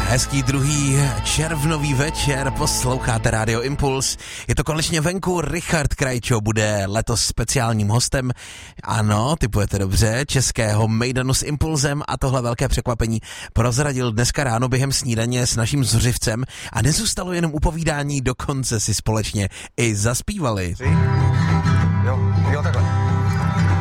Hezký druhý červnový večer, posloucháte Radio Impuls. Je to konečně venku, Richard Krajčo bude letos speciálním hostem. Ano, typujete dobře, českého mejdanu s Impulzem a tohle velké překvapení prozradil dneska ráno během snídaně s naším Zuřivcem a nezůstalo jenom upovídání, dokonce si společně i zaspívali. Jo, takhle.